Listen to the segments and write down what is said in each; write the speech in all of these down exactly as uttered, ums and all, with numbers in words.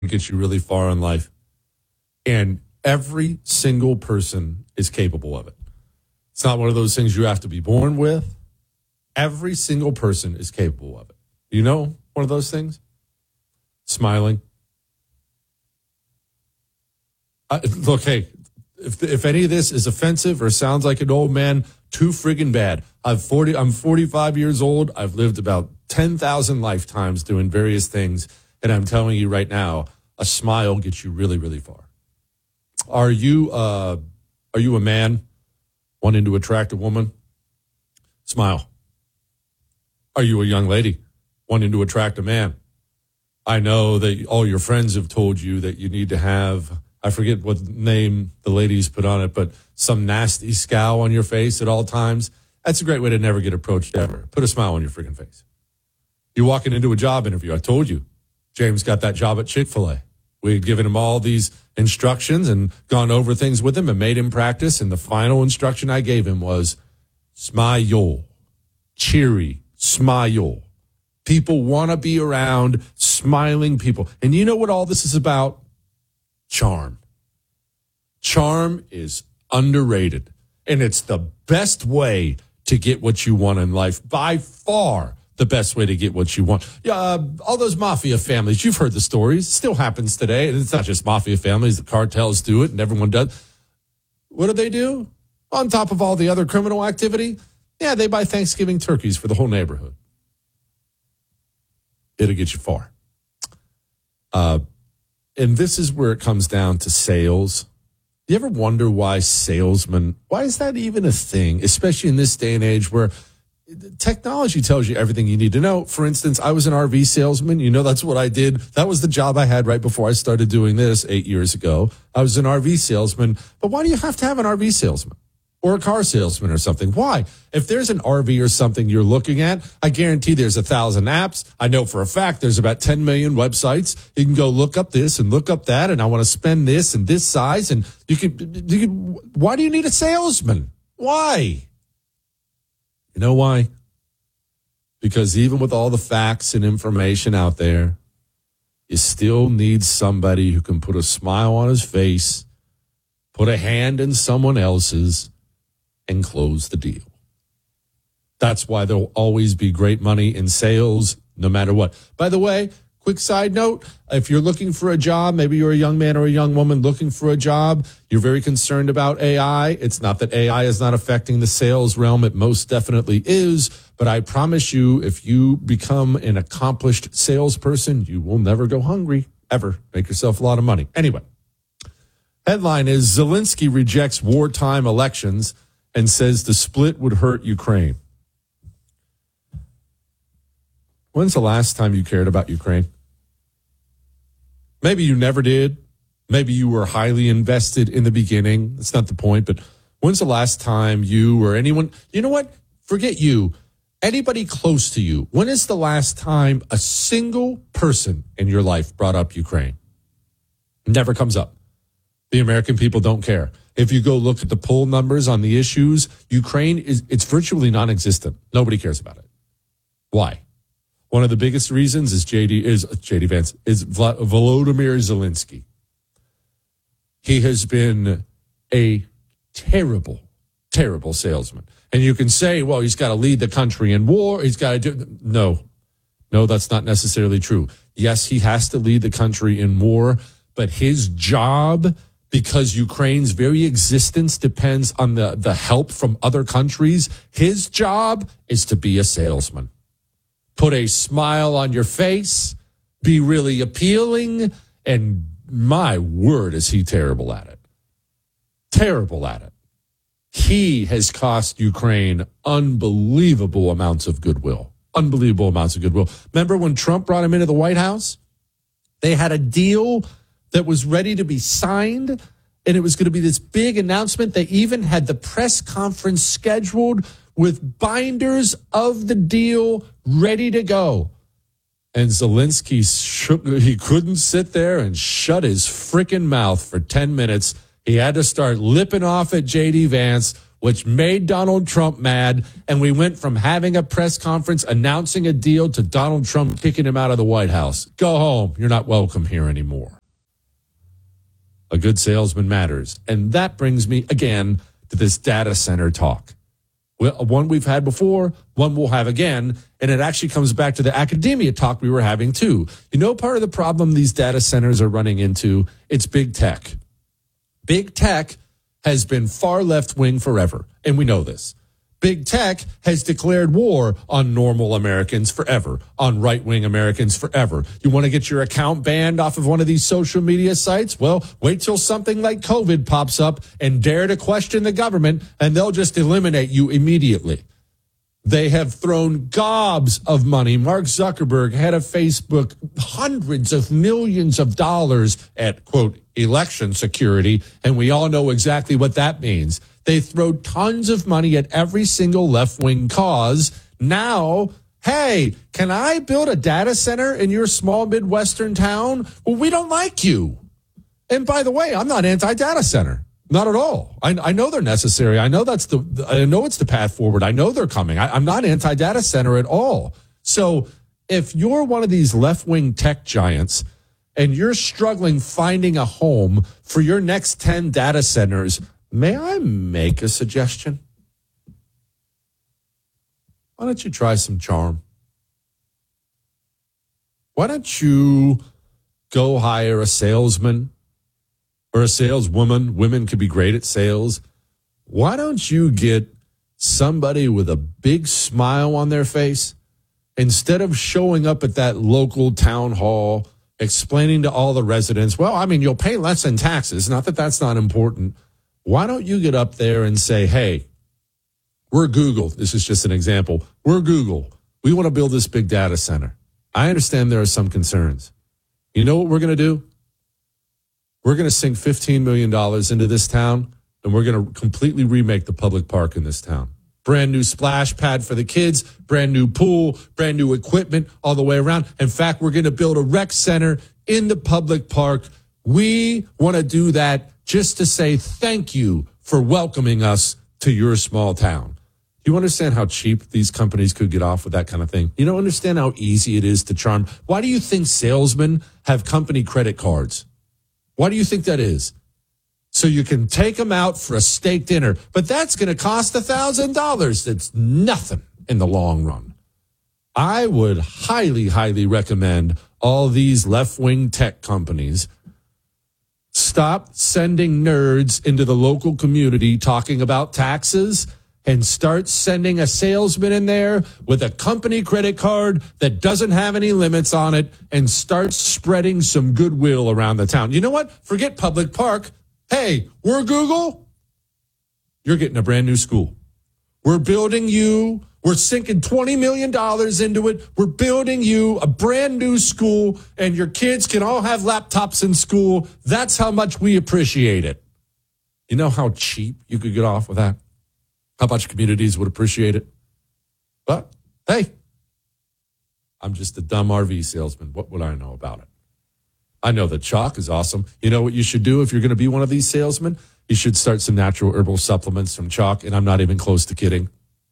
gets you really far in life. And every single person is capable of it. It's not one of those things you have to be born with. Every single person is capable of it. You know one of those things? Smiling. Uh, look, hey, if if any of this is offensive or sounds like an old man, too friggin' bad. I've forty. I'm forty-five years old. I've lived about ten thousand lifetimes doing various things, and I'm telling you right now, a smile gets you really, really far. Are you uh, are you a man wanting to attract a woman? Smile. Are you a young lady wanting to attract a man? I know that all your friends have told you that you need to have, I forget what name the ladies put on it, but some nasty scowl on your face at all times. That's a great way to never get approached ever. Put a smile on your freaking face. You're walking into a job interview. I told you, James got that job at Chick-fil-A. We had given him all these instructions and gone over things with him and made him practice. And the final instruction I gave him was smile, cheery, smile. People want to be around smiling people. And you know what all this is about? Charm. Charm is underrated. And it's the best way to get what you want in life. By far, the best way to get what you want. Yeah, uh, all those mafia families, you've heard the stories. It still happens today. And it's not just mafia families. The cartels do it and everyone does. What do they do? On top of all the other criminal activity, yeah, they buy Thanksgiving turkeys for the whole neighborhood. It'll get you far. Uh, and this is where it comes down to sales. You ever wonder why salesmen, why is that even a thing, especially in this day and age where technology tells you everything you need to know? For instance, I was an R V salesman. You know, that's what I did. That was the job I had right before I started doing this eight years ago. I was an R V salesman. But why do you have to have an R V salesman or a car salesman or something? Why? If there's an R V or something you're looking at, I guarantee there's a thousand apps. I know for a fact there's about ten million websites. You can go look up this and look up that, and I want to spend this and this size. And you could, you could, why do you need a salesman? Why? You know why? Because even with all the facts and information out there, you still need somebody who can put a smile on his face, put a hand in someone else's, and close the deal. That's why there'll always be great money in sales, no matter what. By the way, quick side note, if you're looking for a job, maybe you're a young man or a young woman looking for a job, you're very concerned about A I. It's not that A I is not affecting the sales realm. It most definitely is. But I promise you, if you become an accomplished salesperson, you will never go hungry, ever. Make yourself a lot of money. Anyway, headline is Zelensky rejects wartime elections and says the split would hurt Ukraine. When's the last time you cared about Ukraine? Maybe you never did. Maybe you were highly invested in the beginning. That's not the point. But when's the last time you or anyone, you know what? Forget you. Anybody close to you. When is the last time a single person in your life brought up Ukraine? Never comes up. The American people don't care. If you go look at the poll numbers on the issues, Ukraine is, it's virtually non-existent. Nobody cares about it. Why? One of the biggest reasons is J D is J D Vance is Volodymyr Zelensky. He has been a terrible, terrible salesman. And you can say, well, he's got to lead the country in war. He's got to do. No, no, that's not necessarily true. Yes, he has to lead the country in war, but his job, because Ukraine's very existence depends on the, the help from other countries, his job is to be a salesman. Put a smile on your face, be really appealing, and my word, is he terrible at it. Terrible at it. He has cost Ukraine unbelievable amounts of goodwill. Unbelievable amounts of goodwill. Remember when Trump brought him into the White House? They had a deal that was ready to be signed, and it was going to be this big announcement. They even had the press conference scheduled with binders of the deal ready to go. And Zelensky shook, he couldn't sit there and shut his freaking mouth for ten minutes. He had to start lipping off at J D Vance which made Donald Trump mad. And we went from having a press conference announcing a deal to Donald Trump kicking him out of the White House. Go home. You're not welcome here anymore. A good salesman matters. And that brings me again to this data center talk. One we've had before, one we'll have again, and it actually comes back to the academia talk we were having too. You know, part of the problem these data centers are running into, it's big tech. Big tech has been far left-wing forever, and we know this. Big tech has declared war on normal Americans forever, on right-wing Americans forever. You want to get your account banned off of one of these social media sites? Well, wait till something like COVID pops up and dare to question the government, and they'll just eliminate you immediately. They have thrown gobs of money. Mark Zuckerberg, head of Facebook, hundreds of millions of dollars at, quote, election security, and we all know exactly what that means. They throw tons of money at every single left-wing cause. Now, hey, can I build a data center in your small Midwestern town? Well, we don't like you. And by the way, I'm not anti-data center. Not at all. I, I know they're necessary. I know that's the, I know it's the path forward. I know they're coming. I, I'm not anti-data center at all. So if you're one of these left-wing tech giants and you're struggling finding a home for your next ten data centers, may I make a suggestion? Why don't you try some charm? Why don't you go hire a salesman or a saleswoman? Women could be great at sales. Why don't you get somebody with a big smile on their face instead of showing up at that local town hall explaining to all the residents, well, I mean, you'll pay less in taxes. Not that that's not important. Why don't you get up there and say, hey, we're Google. This is just an example. We're Google. We want to build this big data center. I understand there are some concerns. You know what we're going to do? We're going to sink fifteen million dollars into this town, and we're going to completely remake the public park in this town. Brand new splash pad for the kids, brand new pool, brand new equipment all the way around. In fact, we're going to build a rec center in the public park. We want to do that just to say thank you for welcoming us to your small town. Do you understand how cheap these companies could get off with that kind of thing? You don't understand how easy it is to charm. Why do you think salesmen have company credit cards? Why do you think that is? So you can take them out for a steak dinner, but that's going to cost one thousand dollars. That's nothing in the long run. I would highly, highly recommend all these left-wing tech companies stop sending nerds into the local community talking about taxes and start sending a salesman in there with a company credit card that doesn't have any limits on it and start spreading some goodwill around the town. You know what? Forget public park. Hey, we're Google. You're getting a brand new school. We're building you. We're sinking twenty million dollars into it. We're building you a brand new school, and your kids can all have laptops in school. That's how much we appreciate it. You know how cheap you could get off with that? How much communities would appreciate it? But, hey, I'm just a dumb R V salesman. What would I know about it? I know that chalk is awesome. You know what you should do if you're going to be one of these salesmen? You should start some natural herbal supplements from chalk, and I'm not even close to kidding.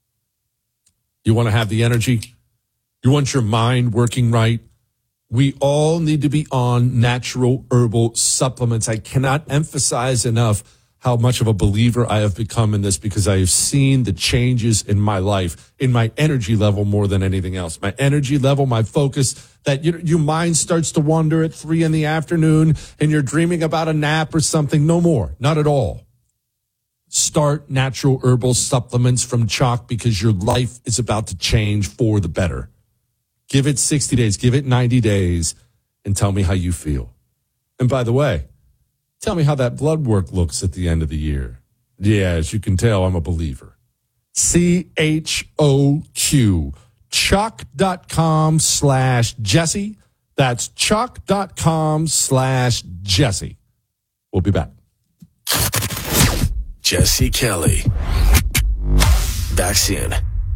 You want to have the energy? You want your mind working right? We all need to be on natural herbal supplements. I cannot emphasize enough how much of a believer I have become in this because I have seen the changes in my life, in my energy level more than anything else. My energy level, my focus, that your, your mind starts to wander at three in the afternoon and you're dreaming about a nap or something. No more. Not at all. Start natural herbal supplements from chalk because your life is about to change for the better. Give it sixty days, give it ninety days, and tell me how you feel. And by the way, tell me how that blood work looks at the end of the year. Yeah, as you can tell, I'm a believer. C H O Q, chalk.com slash Jesse. That's chalk.com slash Jesse. We'll be back. Jesse Kelly. Back soon.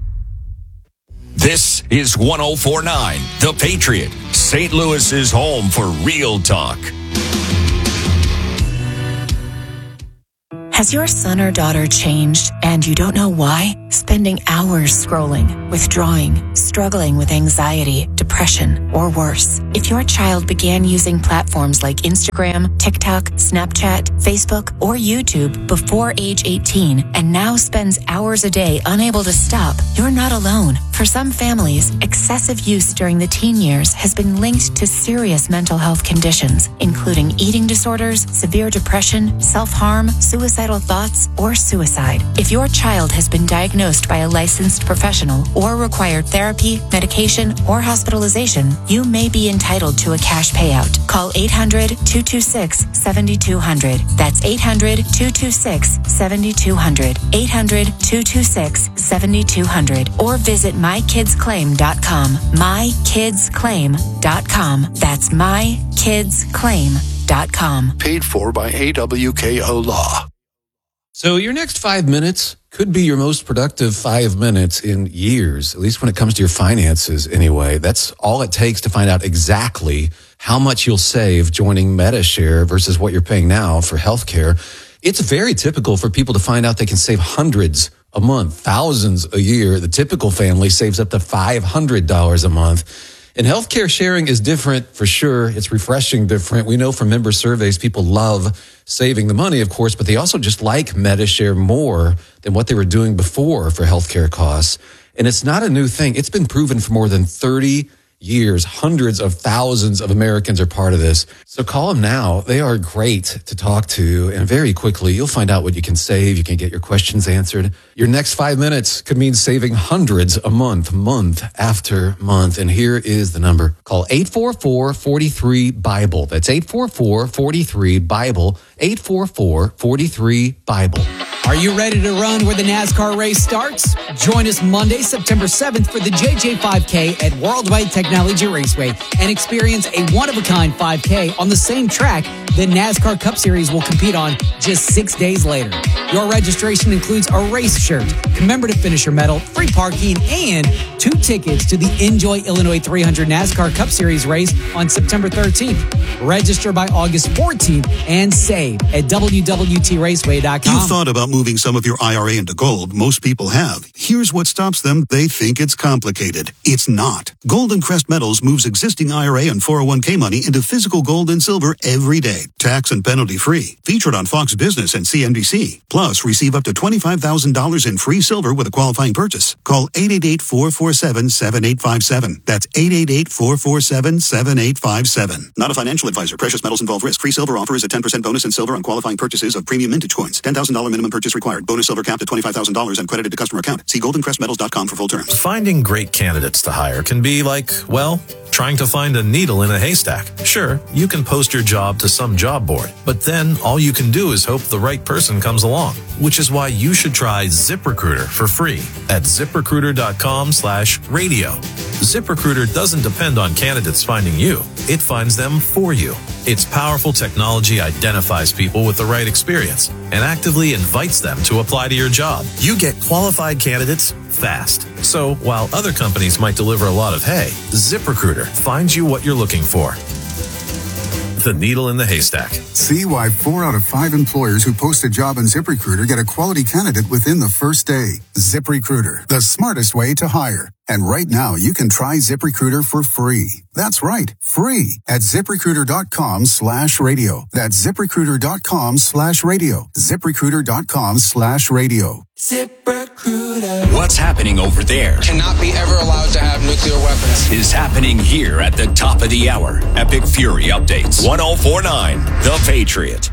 This is one oh four point nine The Patriot, Saint Louis's home for real talk. Has your son or daughter changed and you don't know why? Spending hours scrolling, withdrawing, struggling with anxiety, depression, or worse. If your child began using platforms like Instagram, TikTok, Snapchat, Facebook, or YouTube before age eighteen and now spends hours a day unable to stop, you're not alone. For some families, excessive use during the teen years has been linked to serious mental health conditions, including eating disorders, severe depression, self-harm, suicidal thoughts, or suicide. If your child has been diagnosed by a licensed professional or required therapy, medication, or hospitalization, you may be entitled to a cash payout. Call eight hundred, two two six, seven two zero zero. That's eight hundred, two two six, seven two zero zero. eight hundred, two two six, seven two zero zero. Or visit my kids claim dot com. my kids claim dot com. That's my kids claim dot com. Paid for by A W K O Law. So your next five minutes could be your most productive five minutes in years, at least when it comes to your finances anyway. That's all it takes to find out exactly how much you'll save joining MediShare versus what you're paying now for healthcare. It's very typical for people to find out they can save hundreds a month, thousands a year. The typical family saves up to five hundred dollars a month. And healthcare sharing is different for sure. It's refreshing different. We know from member surveys, people love saving the money, of course, but they also just like MediShare more than what they were doing before for healthcare costs. And it's not a new thing. It's been proven for more than thirty years. Hundreds of thousands of Americans are part of this. So call them now. They are great to talk to. And very quickly, you'll find out what you can save. You can get your questions answered. Your next five minutes could mean saving hundreds a month, month after month. And here is the number. Call eight four four, four three, BIBLE. That's eight four four, four three, BIBLE. eight four four, four three, BIBLE. Are you ready to run where the NASCAR race starts? Join us Monday, September seventh for the J J five K at Worldwide Technology Raceway and experience a one-of-a-kind five K on the same track the NASCAR Cup Series will compete on just six days later. Your registration includes a race shirt, commemorative finisher medal, free parking, and two tickets to the Enjoy Illinois three hundred NASCAR Cup Series race on September thirteenth. Register by August fourteenth and save at W W T raceway dot com. You thought about moving some of your I R A into gold. Most people have. Here's what stops them. They think it's complicated. It's not. Golden Crest Metals moves existing I R A and four oh one k money into physical gold and silver every day. Tax and penalty free. Featured on Fox Business and C N B C. Plus, receive up to twenty-five thousand dollars in free silver with a qualifying purchase. Call eight eight eight, four four seven, seven eight five seven. That's eight eight eight, four four seven, seven eight five seven. Not a financial advisor. Precious metals involve risk. Free silver offer is a ten percent bonus in silver on qualifying purchases of premium mintage coins. ten thousand dollars minimum purchase required. Bonus silver capped at twenty-five thousand dollars and credited to customer account. See golden crest metals dot com for full terms. Finding great candidates to hire can be like, well, trying to find a needle in a haystack. Sure, you can post your job to some job board, but then all you can do is hope the right person comes along, which is why you should try ZipRecruiter for free at ZipRecruiter.com slash radio. ZipRecruiter doesn't depend on candidates finding you. It finds them for you. Its powerful technology identifies people with the right experience and actively invites them to apply to your job. You get qualified candidates fast. So while other companies might deliver a lot of hay, ZipRecruiter finds you what you're looking for. The needle in the haystack. See why four out of five employers who post a job on ZipRecruiter get a quality candidate within the first day. ZipRecruiter, the smartest way to hire. And right now, you can try ZipRecruiter for free. That's right, free at ZipRecruiter.com slash radio. That's ZipRecruiter.com slash radio. ZipRecruiter.com slash radio. ZipRecruiter. What's happening over there cannot be ever allowed to have nuclear weapons. Is happening here at the top of the hour. Epic Fury updates. one oh four point nine The Patriot.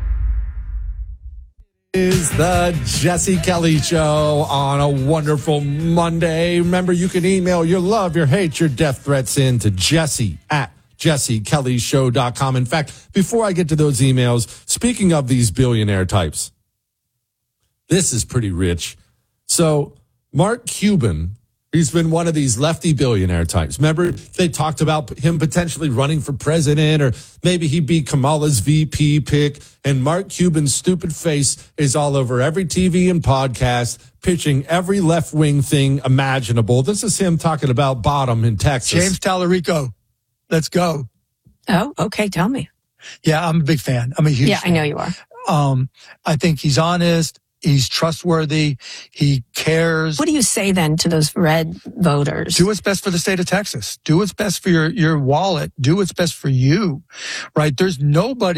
Is the Jesse Kelly Show on a wonderful Monday. Remember, you can email your love, your hate, your death threats in to Jesse at jesse kelly show dot com. In fact, before I get to those emails, speaking of these billionaire types, this is pretty rich. So Mark Cuban, he's been one of these lefty billionaire types. Remember, they talked about him potentially running for president, or maybe he'd be Kamala's V P pick. And Mark Cuban's stupid face is all over every T V and podcast, pitching every left-wing thing imaginable. This is him talking about Bottom in Texas. James Tallarico, let's go. Oh, okay. Tell me. Yeah, I'm a big fan. I'm a huge Yeah, fan. I know you are. Um, I think he's honest. He's trustworthy. He cares. What do you say then to those red voters? Do what's best for the state of Texas. Do what's best for your, your wallet. Do what's best for you, right? There's nobody